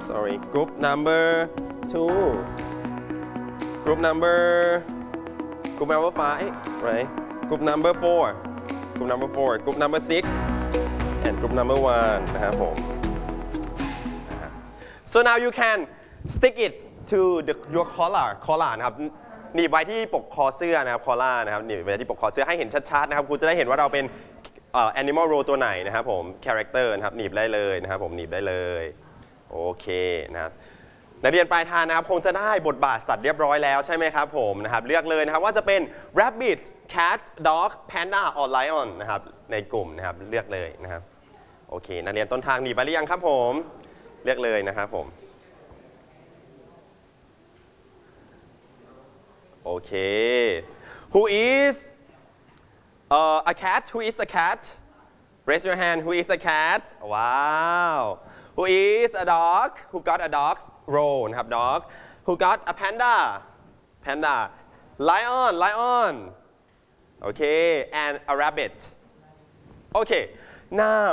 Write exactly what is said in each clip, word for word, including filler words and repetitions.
sorry group number two group number group number five right group number four group number four group number six and group number one นะครับผม so now you can stick it to the your collar collar นะครับหนีบไว้ที่ปกคอเสื้อนะครับ collar นะครับหนีบไว้ที่ปกคอเสื้อให้เห็นชัดๆนะครับคุณจะได้เห็นว่าเราเป็น animal role ตัวไหนนะครับผม character นะครับหนีบได้เลยนะครับผมหนีบได้เลยโอเคนะครับนักเรียนปลายทางนะครับคงจะได้บทบาทสัตว์เรียบร้อยแล้วใช่ไหมครับผมนะครับเลือกเลยนะครับว่าจะเป็น rabbit cat dog panda or lion นะครับในกลุ่มนะครับเลือกเลยนะครับโอเคนักเรียนต้นทางหนีบไปหรือยังครับผมเลือกเลยนะครับผมโอเค who is uh, a cat who is a cat raise your hand who is a cat wow who is a dog who got a dog's role นะครับ dog who got a panda panda lion lion okay and a rabbit okay now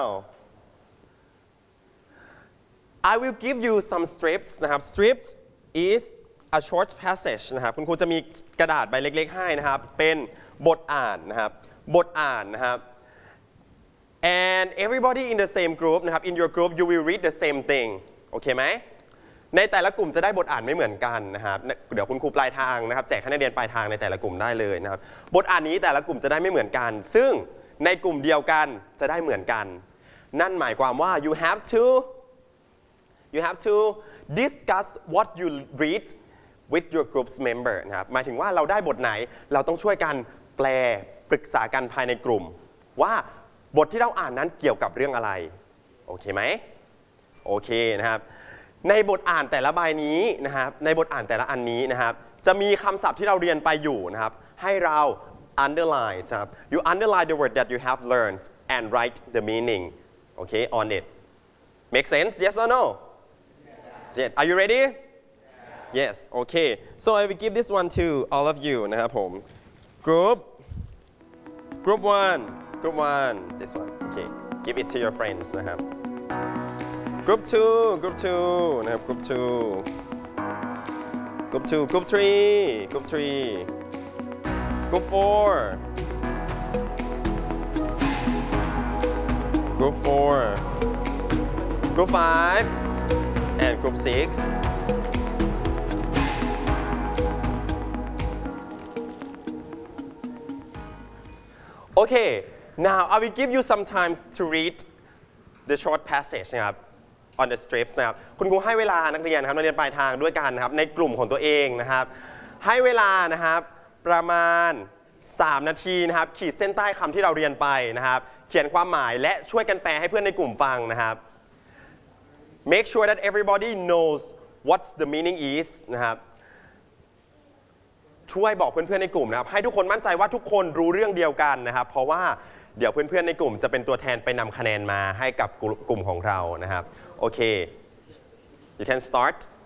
I will give you some strips นะครับ strips is a short passage นะครับคุณครูจะมีกระดาษใบเล็กๆให้นะครับเป็นบทอ่านนะครับบทอ่านนะครับ and everybody in the same group นะครับ in your group you will read the same thing โอเคไหมในแต่ละกลุ่มจะได้บทอ่านไม่เหมือนกันนะครับเดี๋ยวคุณครูปลายทางนะครับแจกให้นักเรียนปลายทางในแต่ละกลุ่มได้เลยนะครับบทอ่านนี้แต่ละกลุ่มจะได้ไม่เหมือนกันซึ่งในกลุ่มเดียวกันจะได้เหมือนกันนั่นหมายความว่า you have to you have to discuss what you read with your group's member นะครับหมายถึงว่าเราได้บทไหนเราต้องช่วยกันแปลปรึกษากันภายในกลุ่มว่าบทที่เราอ่านนั้นเกี่ยวกับเรื่องอะไรโอเคไหมโอเคนะครับในบทอ่านแต่ละใบนี้นะครับในบทอ่านแต่ละอันนี้นะครับจะมีคำศัพท์ที่เราเรียนไปอยู่นะครับให้เรา underline ครับ you underline the word that you have learned and write the meaning okay on it make sense yes or no yes are you ready yes okay so I will give this one to all of you นะครับผม group group one group one this one okay give it to your friends นะครับ group two group two นะครับ group two group two group three group three group four group four group five and group six okay now I will give you some time to read the short passage นะครับ on the strips นะครับคุณครูให้เวลานักเรียนครับนักเรียนปลายทางด้วยกันนะครับในกลุ่มของตัวเองนะครับให้เวลานะครับประมาณสามนาทีนะครับขีดเส้นใต้คำที่เราเรียนไปนะครับเขียนความหมายและช่วยกันแปลให้เพื่อนในกลุ่มฟังนะครับ make sure that everybody knows what the meaning is นะครับช่วยบอกเพื่อนๆในกลุ่มนะครับให้ทุกคนมั่นใจว่าทุกคนรู้เรื่องเดียวกันนะครับเพราะว่าเดี๋ยวเพื่อนๆในกลุ่มจะเป็นตัวแทนไปนำคะแนนมาให้กับกลุ่มของเรานะครับโอเค you can start